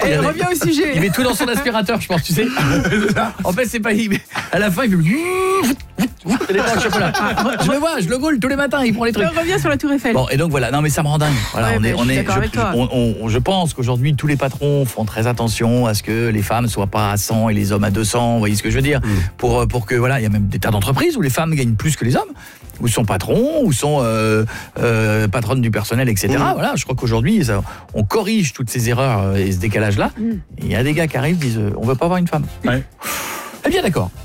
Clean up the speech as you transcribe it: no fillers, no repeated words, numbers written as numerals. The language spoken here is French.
Et revient au sujet. Il met tout dans son aspirateur, je pense, tu sais. En fait, c'est pas... À la fin, il fait... Et les pains au chocolat. Je le vois, je le goule tous les matins, il prend les trucs. On revient sur la Tour Eiffel. Bon, et donc voilà, non mais ça me rend dingue. Voilà, Ouais, je suis d'accord avec toi. Je pense qu'aujourd'hui tous les patrons font très attention à ce que les femmes soient pas à 100 et les hommes à 200, vous voyez ce que je veux dire, pour que voilà, il y a même des tas d'entreprises où les femmes gagnent plus que les hommes, où sont patrons, où sont patronnes du personnel, etc. Voilà, je crois qu'aujourd'hui on corrige toutes ces erreurs et ce décalage là. Il y a des gars qui arrivent, disent on veut pas avoir une femme. Ouais. Eh bien d'accord.